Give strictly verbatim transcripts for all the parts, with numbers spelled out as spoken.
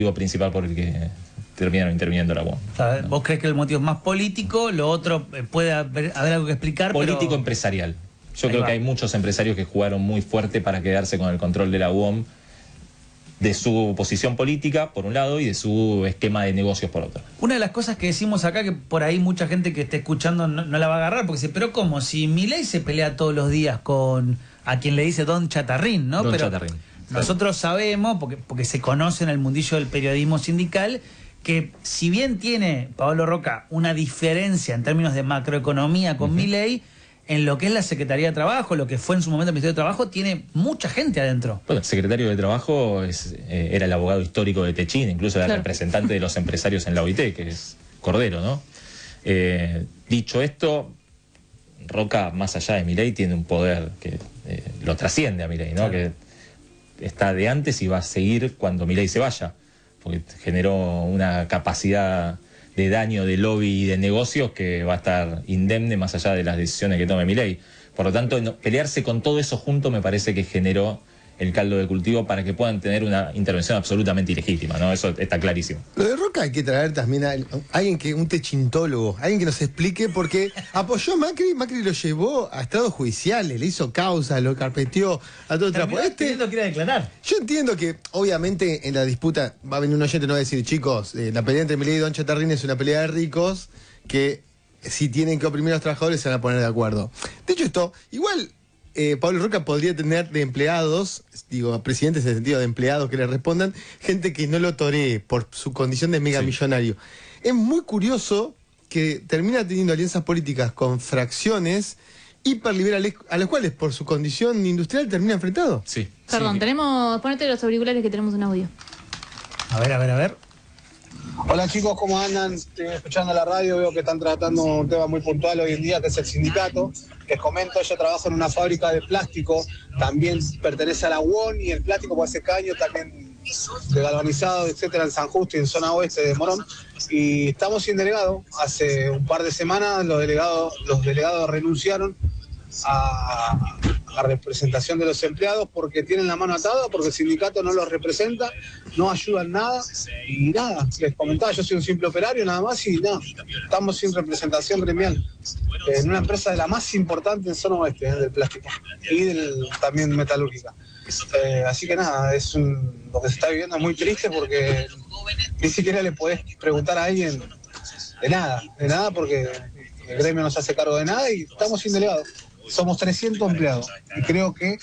motivo principal por el que terminaron interviniendo la U O M. O sea, ¿vos crees que el motivo es más político? Lo otro eh, puede haber, haber algo que explicar. Político pero... empresarial. Yo Ahí creo va. que hay muchos empresarios que jugaron muy fuerte para quedarse con el control de la U O M, de su posición política, por un lado, y de su esquema de negocios, por otro. Una de las cosas que decimos acá, que por ahí mucha gente que esté escuchando no, no la va a agarrar, porque dice, pero ¿cómo? Si Milei se pelea todos los días con a quien le dice Don Chatarrín, ¿no? Don pero Chatarrín. Nosotros sabemos, porque, porque se conoce en el mundillo del periodismo sindical, que si bien tiene Pablo Roca una diferencia en términos de macroeconomía con uh-huh. Milei, en lo que es la Secretaría de Trabajo, lo que fue en su momento el Ministerio de Trabajo, tiene mucha gente adentro. Bueno, el secretario de Trabajo es, eh, era el abogado histórico de Techín, incluso era claro. representante de los empresarios en la O I T, que es Cordero, ¿no? Eh, dicho esto, Roca, más allá de Milei, tiene un poder que eh, lo trasciende a Milei, ¿no? Claro. Que está de antes y va a seguir cuando Milei se vaya, porque generó una capacidad de daño, de lobby y de negocios que va a estar indemne más allá de las decisiones que tome Milei. Por lo tanto, no, pelearse con todo eso junto me parece que generó el caldo de cultivo para que puedan tener una intervención absolutamente ilegítima, ¿no? Eso está clarísimo. Lo de Roca hay que traer también a alguien que, un techintólogo, alguien que nos explique, porque apoyó a Macri, Macri lo llevó a estados judiciales, le hizo causa, lo carpeteó a todo trapo. Este no quiere declarar. Yo entiendo que, obviamente, en la disputa va a venir un oyente y no va a decir, chicos, eh, la pelea entre Milei y Don Chatarrín es una pelea de ricos que si tienen que oprimir a los trabajadores se van a poner de acuerdo. Dicho esto, igual Eh, Pablo Roca podría tener de empleados, digo, presidentes en el sentido de empleados que le respondan, gente que no lo toree por su condición de megamillonario. Sí. Es muy curioso que termina teniendo alianzas políticas con fracciones hiperliberales a las cuales por su condición industrial termina enfrentado. Sí. Perdón, sí. tenemos, ponete los auriculares que tenemos un audio. A ver, a ver, a ver. Hola chicos, ¿cómo andan? Estoy escuchando la radio, veo que están tratando un tema muy puntual hoy en día, que es el sindicato. Les comento, yo trabajo en una fábrica de plástico, también pertenece a la U O N, y el plástico puede ser caño, también de galvanizado, etcétera, en San Justo y en zona oeste de Morón. Y estamos sin delegado. Hace un par de semanas los delegados, los delegados renunciaron a, a representación de los empleados porque tienen la mano atada, porque el sindicato no los representa, no ayudan nada y nada. Les comentaba, yo soy un simple operario nada más y nada, estamos sin representación gremial eh, en una empresa de la más importante en zona oeste eh, del plástico y del, también metalúrgica. Eh, así que nada, es un, lo que se está viviendo es muy triste porque ni siquiera le podés preguntar a alguien de nada, de nada porque el gremio no se hace cargo de nada y estamos sin delegados. Somos trescientos empleados y creo que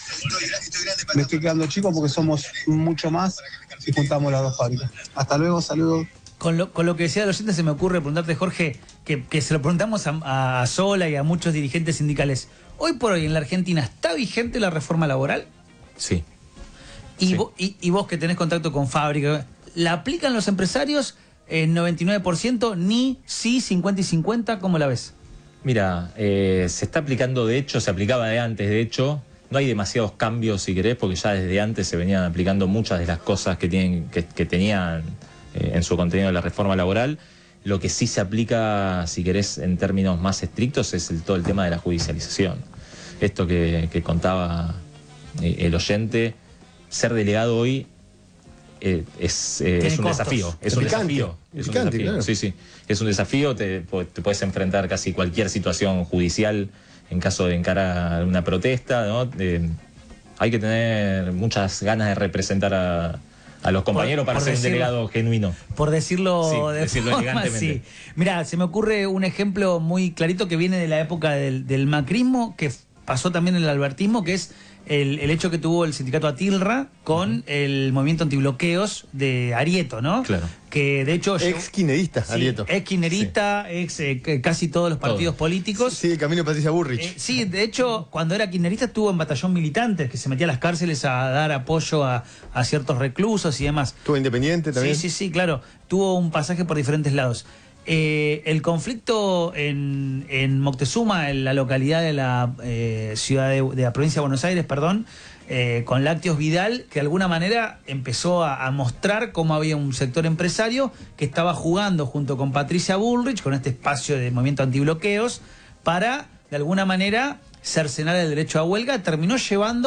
me estoy quedando chico porque somos mucho más si juntamos las dos fábricas. Hasta luego, saludos. Con lo, con lo que decía el oyente se me ocurre preguntarte, Jorge, que, que se lo preguntamos a, a Sola y a muchos dirigentes sindicales. Hoy por hoy en la Argentina, ¿está vigente la reforma laboral? Sí. Y, sí. Vos, y, y vos que tenés contacto con fábricas, ¿la aplican los empresarios en noventa y nueve por ciento? ¿Ni sí, cincuenta y cincuenta? ¿Cómo la ves? Mira, eh, se está aplicando, de hecho, se aplicaba de antes, de hecho, no hay demasiados cambios, si querés, porque ya desde antes se venían aplicando muchas de las cosas que, tienen, que, que tenían eh, en su contenido la reforma laboral. Lo que sí se aplica, si querés, en términos más estrictos, es el, todo el tema de la judicialización. Esto que, que contaba eh, el oyente, ser delegado hoy Eh, es, eh, es un costos. desafío, es un Picante. desafío, es un Picante, desafío. claro. Sí, sí, es un desafío, te, te puedes enfrentar casi cualquier situación judicial en caso de encarar una protesta, ¿no? Eh, hay que tener muchas ganas de representar a, a los compañeros por, para por ser decirlo, un delegado genuino. Por decirlo sí, de decirlo forma, elegantemente. Sí. Mirá, se me ocurre un ejemplo muy clarito que viene de la época del, del macrismo, que pasó también en el albertismo, que es El, el hecho que tuvo el sindicato Atilra con uh-huh. el movimiento antibloqueos de Arieto, ¿no? Claro. Que de hecho... Ex kirchnerista, sí, Arieto. Ex kirchnerista, sí. ex eh, casi todos los partidos Todo. políticos. Sí, el camino de Patricia Bullrich. Eh, sí, de hecho, cuando era kirchnerista estuvo en batallón militantes, que se metía a las cárceles a dar apoyo a, a ciertos reclusos y demás. Estuvo independiente también. Sí, sí, sí, claro. Tuvo un pasaje por diferentes lados. Eh, el conflicto en, en Moctezuma, en la localidad de la eh, ciudad de, de la provincia de Buenos Aires, perdón, eh, con Lácteos Vidal, que de alguna manera empezó a, a mostrar cómo había un sector empresario que estaba jugando junto con Patricia Bullrich, con este espacio de movimiento antibloqueos, para de alguna manera cercenar el derecho a huelga. Terminó llevando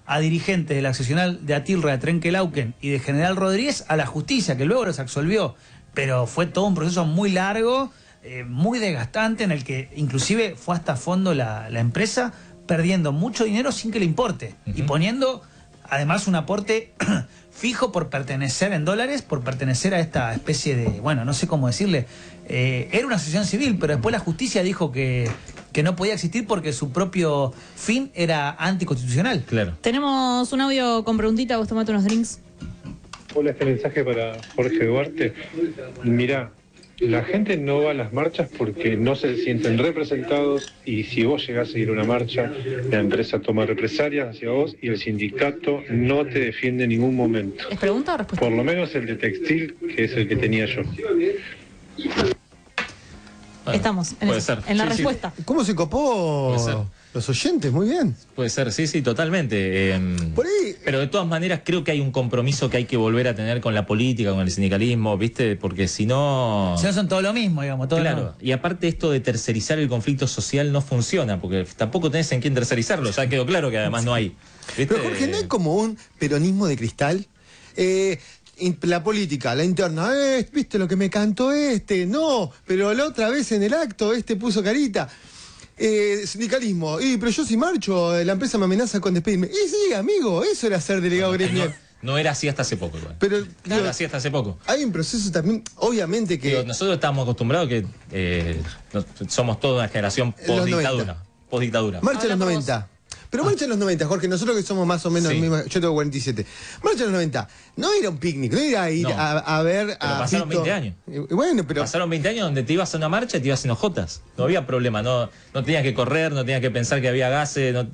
a dirigentes de la seccional de Atilra, de Trenquelauquen y de General Rodríguez a la justicia, que luego los absolvió. Pero fue todo un proceso muy largo, eh, muy desgastante, en el que inclusive fue hasta fondo la, la empresa, perdiendo mucho dinero sin que le importe. Uh-huh. Y poniendo además un aporte fijo por pertenecer en dólares, por pertenecer a esta especie de, bueno, no sé cómo decirle, eh, era una asociación civil, pero después la justicia dijo que, que no podía existir porque su propio fin era anticonstitucional. Claro. Tenemos un audio con preguntita, vos tomate unos drinks. Hola, este mensaje para Jorge Duarte. Mirá, la gente no va a las marchas porque no se sienten representados, y si vos llegás a ir a una marcha, la empresa toma represalias hacia vos y el sindicato no te defiende en ningún momento. ¿Es pregunta o respuesta? Por lo menos el de textil, que es el que tenía yo. Bueno, Estamos en, puede eso, ser. en la Sí, sí. respuesta. ¿Cómo se copó los oyentes? Muy bien. Puede ser, sí, sí, totalmente. Eh, Por ahí- Pero de todas maneras creo que hay un compromiso que hay que volver a tener con la política, con el sindicalismo, ¿viste? Porque si no... Si no son todo lo mismo, digamos, todo Claro, lo... y aparte esto de tercerizar el conflicto social no funciona, porque tampoco tenés en quién tercerizarlo, ya quedó claro que además no hay. ¿Viste? Pero Jorge, ¿no hay como un peronismo de cristal? Eh, in- la política, la interna, eh, ¿viste lo que me cantó este? No, pero la otra vez en el acto este puso carita. Eh, sindicalismo, y pero yo si marcho, la empresa me amenaza con despedirme. Y sí, amigo, eso era ser delegado Bueno, gremial. no, no era así hasta hace poco, igual. Pero No digo, era así hasta hace poco. hay un proceso también, obviamente que... Digo, nosotros estamos acostumbrados que eh, nos- somos toda una generación Los post-dictadura. noventa. Post-dictadura. Marcha en los Habla por noventa. Pero marcha en los noventa, Jorge, nosotros que somos más o menos, Sí. misma- yo tengo cuarenta y siete. Marcha en los noventa, no era un picnic, no era ir No. a, a ver Pero a pasaron Fito. veinte años. Y bueno, pero... Pasaron veinte años donde te ibas a una marcha y te ibas en hojotas. No había problema, no, no tenías que correr, no tenías que pensar que había gases. No...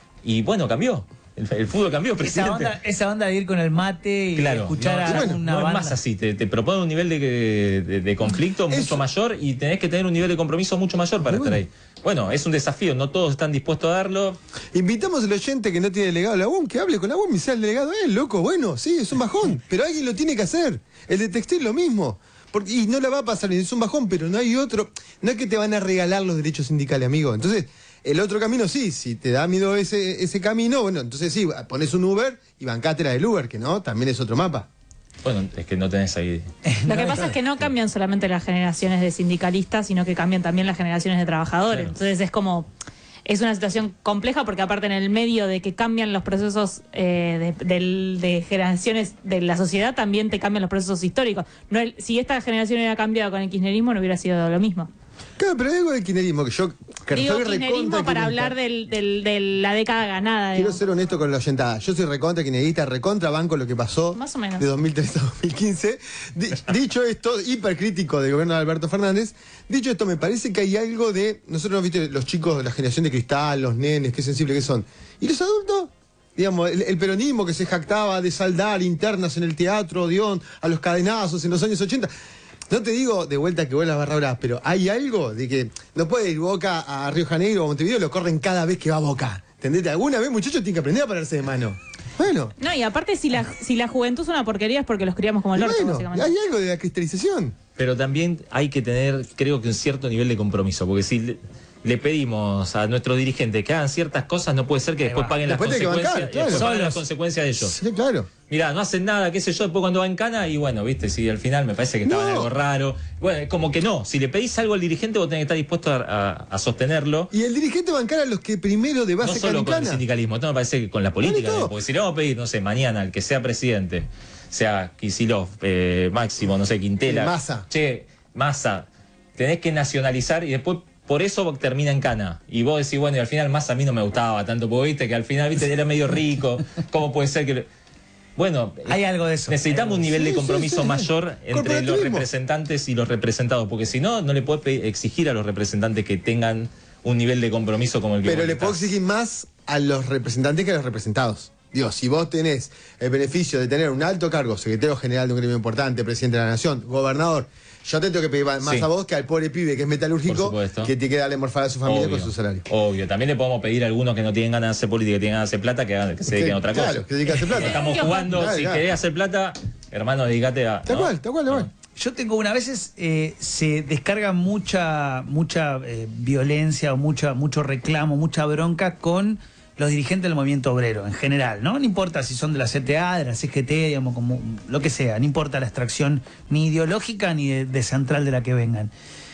Y bueno, cambió. El, el fútbol cambió, Esa presidente. onda, esa onda de ir con el mate y Claro, escuchar no, a bueno, una no banda. es más así, te, te propone un nivel de, de- de conflicto mucho Eso. mayor y tenés que tener un nivel de compromiso mucho mayor para Y estar bueno. ahí. Bueno, es un desafío, no todos están dispuestos a darlo. Invitamos al oyente que no tiene delegado a la U M, que hable con la U M y sea el delegado él, loco. Bueno, sí, es un bajón, pero alguien lo tiene que hacer. El de textil lo mismo. Porque, y no la va a pasar bien, es un bajón, pero no hay otro. No es que te van a regalar los derechos sindicales, amigo. Entonces, el otro camino sí, si te da miedo ese, ese camino, bueno, entonces sí, pones un Uber y bancátela del Uber, que no, también es otro mapa. Bueno, es que no tenés ahí. Lo que pasa es que no cambian solamente las generaciones de sindicalistas, sino que cambian también las generaciones de trabajadores. Claro. Entonces es como, es una situación compleja porque aparte en el medio de que cambian los procesos eh, de, del- de generaciones de la sociedad, también te cambian los procesos históricos. No el- si esta generación hubiera cambiado con el kirchnerismo, no hubiera sido lo mismo. Claro, pero hay algo del kirchnerismo que yo... Que Digo soy kirchnerismo recontra para kirchnerista. hablar del, del- de la década ganada. Quiero digamos. ser honesto con la oyentada. Yo soy recontra kirchnerista, recontra banco lo que pasó Más o menos. de dos mil trece a dos mil quince. Di- dicho esto, hipercrítico del gobierno de Alberto Fernández, dicho esto, me parece que hay algo de... Nosotros, viste, los chicos de la generación de cristal, los nenes, qué sensibles que son. ¿Y los adultos? Digamos, el, el peronismo que se jactaba de saldar internas en el teatro, Odeón, a los cadenazos en los años ochenta. No te digo de vuelta que vuelva a Barra Brava, pero hay algo de que no puede ir Boca a Río Janeiro o a Montevideo, lo corren cada vez que va a Boca. ¿Entendés? Alguna vez, muchachos, tienen que aprender a pararse de mano. Bueno, No, y aparte si la, si la juventud es una porquería es porque los criamos como el y orto, bueno, básicamente. hay algo de la cristalización. Pero también hay que tener, creo que un cierto nivel de compromiso, porque si le, le pedimos a nuestros dirigentes que hagan ciertas cosas, no puede ser que Ahí después va. paguen las Después tiene que consecuencias, bancar, claro. después paguen las Solos. consecuencias de ellos. Sí, claro. Mirá, no hacen nada, qué sé yo, después cuando va en cana, y bueno, viste, si al final me parece que estaban No. algo raro. Bueno, es como que no, si le pedís algo al dirigente, vos tenés que estar dispuesto a, a- a sostenerlo. Y el dirigente bancar a los que primero de No base solo con el canicana. sindicalismo, esto me parece que con la política, todo. ¿eh? Porque si le vamos a pedir, no sé, mañana al que sea presidente, sea Kicillof, eh, Máximo, no sé, Quintela. Eh, Massa. Che, Massa, tenés que nacionalizar y después por eso termina en cana. Y vos decís, bueno, y al final Massa a mí no me gustaba tanto, porque viste que al final, viste, era medio rico. ¿Cómo puede ser que... le- Bueno, Hay algo de eso. necesitamos un nivel Sí, de sí, compromiso sí, sí. mayor entre los Corporativismo. representantes y los representados, porque si no, no le puedes pe- exigir a los representantes que tengan un nivel de compromiso como el que Pero vos le puedo necesitas. exigir más a los representantes que a los representados. Digo, si vos tenés el beneficio de tener un alto cargo, secretario general de un gremio importante, presidente de la nación, gobernador, yo te tengo que pedir más Sí. a vos que al pobre pibe que es Por metalúrgico, supuesto. que tiene que darle morfar a su familia Obvio, con su salario. Obvio, también le podemos pedir a algunos que no tienen ganas de hacer política, que tienen ganas de hacer plata, que, hagan- que se dediquen a otra Claro, cosa. que se dedique a hacer plata. Estamos jugando, Claro, si claro. querés hacer plata, hermano, dedícate a... Tal ¿no? cual, tal cual, tal cual. Yo tengo una, a veces eh, se descarga mucha mucha eh, violencia o mucha mucho reclamo, mucha bronca con los dirigentes del movimiento obrero en general, ¿no? No importa si son de la C T A, de la C G T, digamos, como lo que sea, no importa la extracción ni ideológica ni de, de central de la que vengan.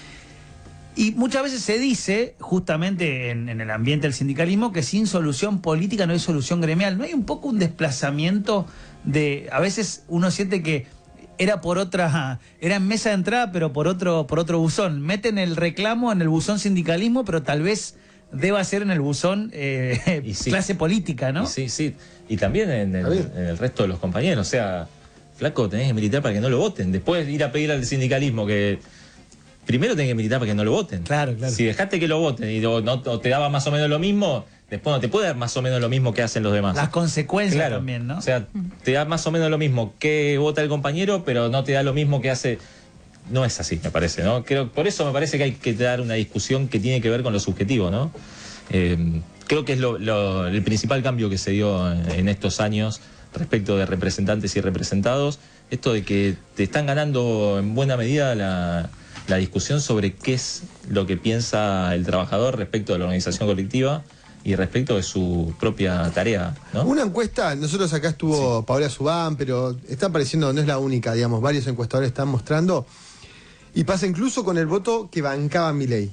Y muchas veces se dice, justamente en, en el ambiente del sindicalismo, que sin solución política no hay solución gremial. ¿No hay un poco un desplazamiento de... A veces uno siente que era por otra... Era en mesa de entrada, pero por otro, por otro buzón. Meten el reclamo en el buzón sindicalismo, pero tal vez deba ser en el buzón eh, sí, clase política, ¿no? Y sí, sí. Y también en el, en el resto de los compañeros. O sea, flaco, tenés que militar para que no lo voten. Después ir a pedir al sindicalismo que... Primero tenés que militar para que no lo voten. Claro, claro. Si dejaste que lo voten y no, no te daba más o menos lo mismo, después no te puede dar más o menos lo mismo que hacen los demás. Las consecuencias claro. también, ¿no? O sea, te da más o menos lo mismo que vota el compañero, pero no te da lo mismo que hace... No es así, me parece, ¿no? Creo, por eso me parece que hay que dar una discusión que tiene que ver con lo subjetivo, ¿no? Eh, creo que es lo, lo, el principal cambio que se dio en, en estos años respecto de representantes y representados, esto de que te están ganando en buena medida la, la discusión sobre qué es lo que piensa el trabajador respecto de la organización colectiva y respecto de su propia tarea, ¿no? Una encuesta, nosotros acá estuvo sí. Paola Subán, pero está apareciendo, no es la única, digamos, varios encuestadores están mostrando, y pasa incluso con el voto que bancaba Milei.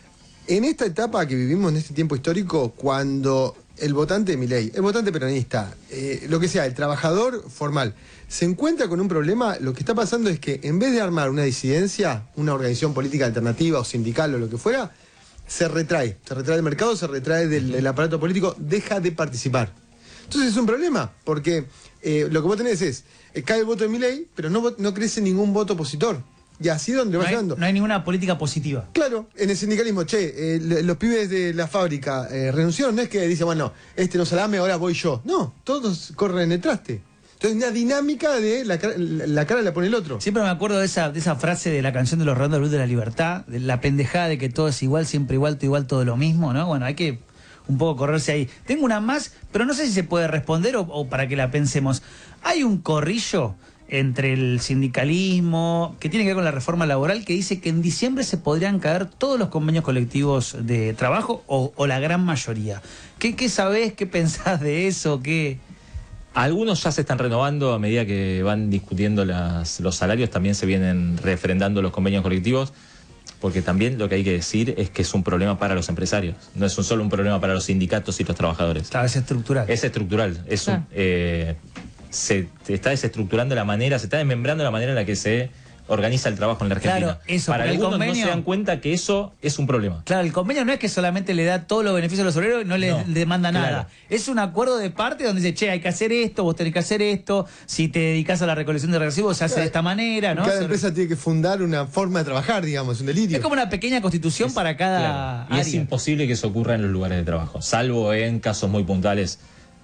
En esta etapa que vivimos, en este tiempo histórico, cuando el votante de Milei, el votante peronista, eh, lo que sea, el trabajador formal, se encuentra con un problema, lo que está pasando es que en vez de armar una disidencia, una organización política alternativa o sindical o lo que fuera, se retrae, se retrae del mercado, se retrae del, del aparato político, deja de participar. Entonces es un problema, porque eh, lo que vos tenés es, eh, cae el voto de Milei, pero no, no crece ningún voto opositor. Y así donde va no llegando. Hay, no hay ninguna política positiva. Claro, en el sindicalismo, che, eh, los pibes de la fábrica eh, renunciaron, no es que dicen, bueno, este no salame, ahora voy yo. No, todos corren en el traste. Entonces, una dinámica de la, la cara la pone el otro. Siempre me acuerdo de esa, de esa frase de la canción de los Redondos de Luz de la Libertad, de la pendejada de que todo es igual, siempre igual, todo igual, todo lo mismo, ¿no? Bueno, hay que un poco correrse ahí. Tengo una más, pero no sé si se puede responder o, o para que la pensemos. Hay un corrillo entre el sindicalismo, que tiene que ver con la reforma laboral, que dice que en diciembre se podrían caer todos los convenios colectivos de trabajo o, o la gran mayoría. ¿Qué, qué sabés? ¿Qué pensás de eso? ¿Qué...? Algunos ya se están renovando a medida que van discutiendo las, los salarios, también se vienen refrendando los convenios colectivos, porque también lo que hay que decir es que es un problema para los empresarios, no es un solo un problema para los sindicatos y los trabajadores. Claro, es estructural. Es estructural, es un... Eh, se está desestructurando la manera, se está desmembrando la manera en la que se organiza el trabajo en la Argentina. Claro, eso, para algunos convenio, no se dan cuenta que eso es un problema. Claro, el convenio no es que solamente le da todos los beneficios a los obreros y no le no, demanda claro. nada. Es un acuerdo de parte donde dice, che, hay que hacer esto, vos tenés que hacer esto, si te dedicás a la recolección de residuos se hace claro. de esta manera, ¿no? Cada empresa tiene que fundar una forma de trabajar, digamos, un delirio. Es como una pequeña constitución es, para cada claro. Y área. es imposible que eso ocurra en los lugares de trabajo, salvo en casos muy puntuales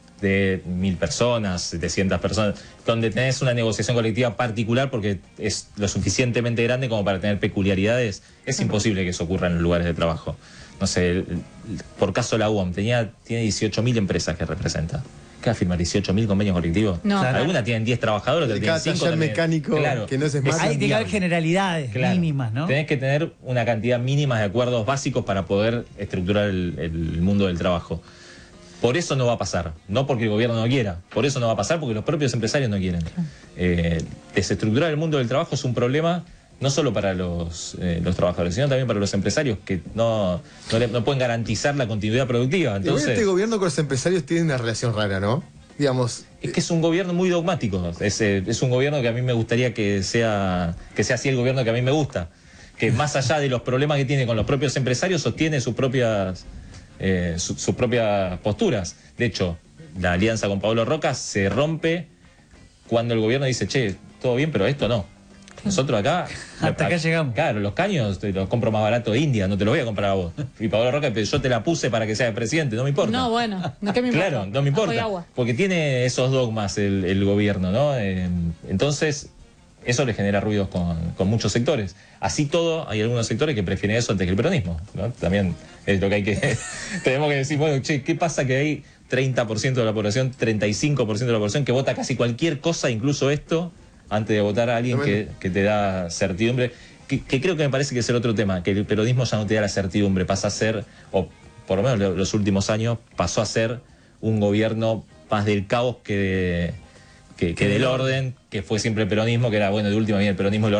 de mil personas, setecientas personas, donde tenés una negociación colectiva particular porque es lo suficientemente grande como para tener peculiaridades, es imposible que eso ocurra en los lugares de trabajo. No sé, por caso la U O M tenía, tiene dieciocho mil empresas que representa. ¿Qué va a firmar dieciocho mil convenios colectivos? No. Claro. Algunas tienen diez trabajadores, otras tienen cinco. Taller mecánico claro. que no se es Hay que haber generalidades claro. mínimas, ¿no? Tenés que tener una cantidad mínima de acuerdos básicos para poder estructurar el, el mundo del trabajo. Por eso no va a pasar, no porque el gobierno no quiera, por eso no va a pasar porque los propios empresarios no quieren. Eh, desestructurar el mundo del trabajo es un problema no solo para los, eh, los trabajadores, sino también para los empresarios que no, no, le, no pueden garantizar la continuidad productiva. Entonces, este gobierno con los empresarios tiene una relación rara, ¿no? Digamos, es que es un gobierno muy dogmático, es, es un gobierno que a mí me gustaría que sea, que sea así el gobierno que a mí me gusta, que más allá de los problemas que tiene con los propios empresarios, sostiene sus propias... Eh, sus su propias posturas. De hecho, la alianza con Pablo Roca se rompe cuando el gobierno dice, che, todo bien, pero esto no. Nosotros acá... Hasta acá llegamos. Claro, los caños te los compro más barato de India, no te los voy a comprar a vos. Y Pablo Roca, yo te la puse para que seas presidente, no me importa. No, bueno, no que me importa. Claro, no me importa. Agua. Porque tiene esos dogmas el, el gobierno, ¿no? Eh, entonces... Eso le genera ruidos con, con muchos sectores. Así todo, hay algunos sectores que prefieren eso antes que el peronismo, ¿no? También es lo que hay que... tenemos que decir, bueno, che, ¿qué pasa que hay treinta por ciento de la población, treinta y cinco por ciento de la población que vota casi cualquier cosa, incluso esto, antes de votar a alguien que, que te da certidumbre? Que, que creo que me parece que es el otro tema, que el peronismo ya no te da la certidumbre, pasa a ser, o por lo menos los últimos años, pasó a ser un gobierno más del caos que, de, que, que del orden, que fue siempre el peronismo, que era, bueno, de última viene el peronismo y lo